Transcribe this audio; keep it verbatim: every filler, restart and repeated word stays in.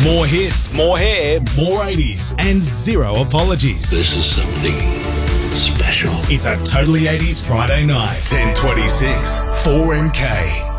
More hits, more hair, more eighties, and zero apologies. This is something special. It's a Totally eighties Friday night, ten twenty-six, four M K.